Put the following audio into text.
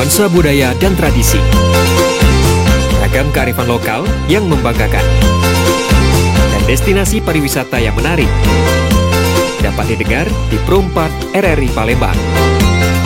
nuansa budaya dan tradisi. Ragam kearifan lokal yang membanggakan. Dan destinasi pariwisata yang menarik. Dapat didengar di Prompark RRI Palembang.